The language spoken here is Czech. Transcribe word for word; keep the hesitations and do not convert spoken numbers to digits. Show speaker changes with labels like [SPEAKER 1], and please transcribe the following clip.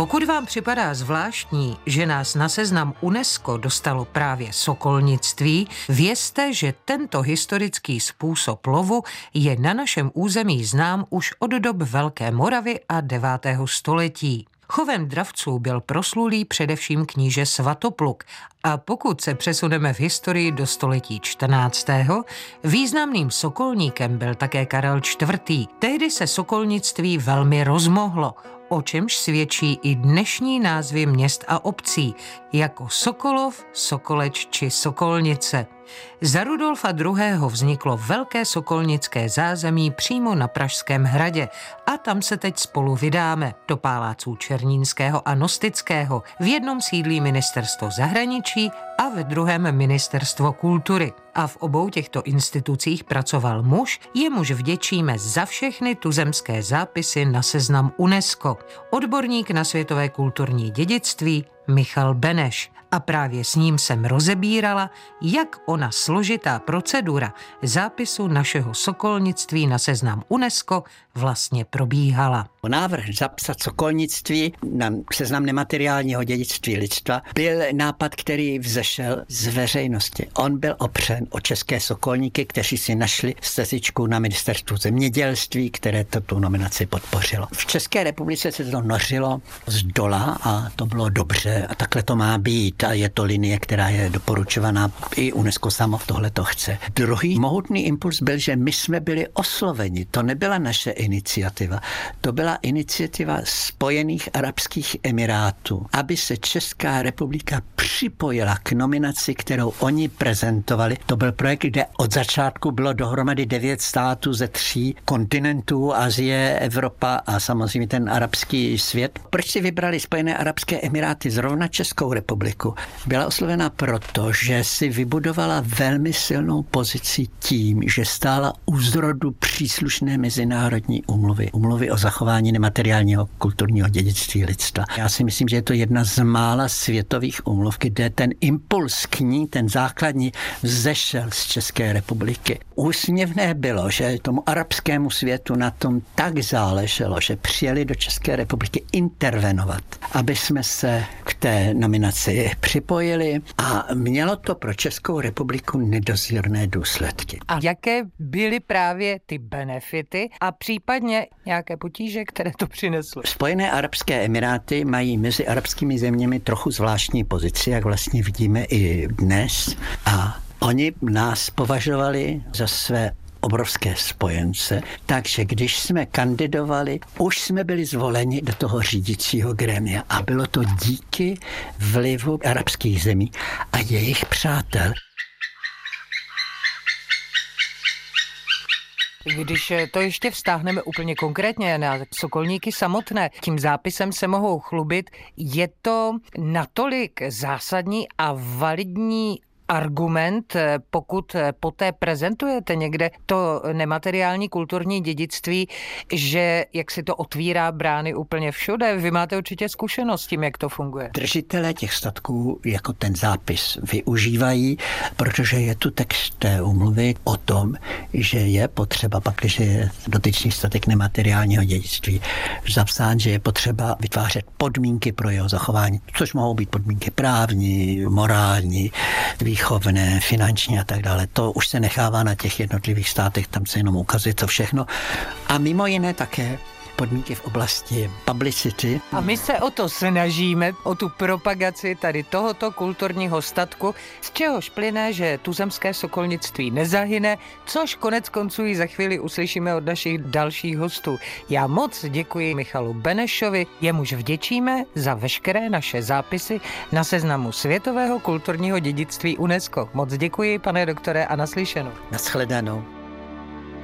[SPEAKER 1] Pokud vám připadá zvláštní, že nás na seznam UNESCO dostalo právě sokolnictví, vězte, že tento historický způsob lovu je na našem území znám už od dob Velké Moravy a devátého století. Chovem dravců byl proslulý především kníže Svatopluk a pokud se přesuneme v historii do století čtrnáctého významným sokolníkem byl také Karel čtvrtý. Tehdy se sokolnictví velmi rozmohlo, o čemž svědčí i dnešní názvy měst a obcí, jako Sokolov, Sokoleč či Sokolnice. Za Rudolfa druhého. vzniklo velké sokolnické zázemí přímo na Pražském hradě a tam se teď spolu vydáme do paláců Černínského a Nostického. V jednom sídlí ministerstvo zahraničí a ve druhém ministerstvo kultury. A v obou těchto institucích pracoval muž, jemuž vděčíme za všechny tuzemské zápisy na seznam UNESCO. Odborník na světové kulturní dědictví Michal Beneš. A právě s ním jsem rozebírala, jak ona složitá procedura zápisu našeho sokolnictví na seznam UNESCO vlastně probíhala.
[SPEAKER 2] Návrh zapsat sokolnictví na seznam nemateriálního dědictví lidstva byl nápad, který vzešel z veřejnosti. On byl opřen o české sokolníky, kteří si našli stezečku na ministerstvu zemědělství, které tu nominaci podpořilo. V České republice se to nořilo z dola a to bylo dobře a takhle to má být a je to linie, která je doporučovaná. I UNESCO samo tohle to chce. Druhý mohutný impuls byl, že my jsme byli osloveni. To nebyla naše iniciativa. To byla iniciativa Spojených arabských emirátů, aby se Česká republika připojila k nominaci, kterou oni prezentovali. To byl projekt, kde od začátku bylo dohromady devět států ze tří kontinentů, Asie, Evropa a samozřejmě ten arabský svět. Proč si vybrali Spojené arabské emiráty zrovna Českou republiku? Byla oslovena proto, že si vybudovala velmi silnou pozici tím, že stála u zrodu příslušné mezinárodní úmluvy. Úmluvy o zachování nemateriálního kulturního dědictví lidstva. Já si myslím, že je to jedna z mála světových úmluv, kde ten impuls k ní, ten základní, vzešel z České republiky. Úsměvné bylo, že tomu arabskému světu na tom tak záleželo, že přijeli do České republiky intervenovat, aby jsme se k té nominaci připojili a mělo to pro Českou republiku nedozírné důsledky.
[SPEAKER 1] A jaké byly právě ty benefity a případně nějaké potíže, které to přineslo?
[SPEAKER 2] Spojené arabské emiráty mají mezi arabskými zeměmi trochu zvláštní pozici, jak vlastně vidíme i dnes. A oni nás považovali za své obrovské spojence, takže když jsme kandidovali, už jsme byli zvoleni do toho řídícího grémia a bylo to díky vlivu arabských zemí a jejich přátel.
[SPEAKER 1] Když to ještě vztáhneme úplně konkrétně na sokolníky samotné, tím zápisem se mohou chlubit, je to natolik zásadní a validní argument, pokud poté prezentujete někde to nemateriální kulturní dědictví, že jak si to otvírá brány úplně všude. Vy máte určitě zkušenost s tím, jak to funguje.
[SPEAKER 2] Držitelé těch statků jako ten zápis využívají, protože je tu text té úmluvy o tom, že je potřeba, pak když je dotyčný statek nemateriálního dědictví zapsán, že je potřeba vytvářet podmínky pro jeho zachování, což mohou být podmínky právní, morální, výchovné, finanční a tak dále. To už se nechává na těch jednotlivých státech, tam se jenom ukazuje to všechno. A mimo jiné také podmínky v oblasti publicity.
[SPEAKER 1] A my se o to snažíme, o tu propagaci tady tohoto kulturního statku, z čehož plyne, že tuzemské sokolnictví nezahyne, což konec konců i za chvíli uslyšíme od našich dalších hostů. Já moc děkuji Michalu Benešovi, jemuž vděčíme za veškeré naše zápisy na seznamu světového kulturního dědictví UNESCO. Moc děkuji, pane doktore, a naslyšenou.
[SPEAKER 2] Nashledanou.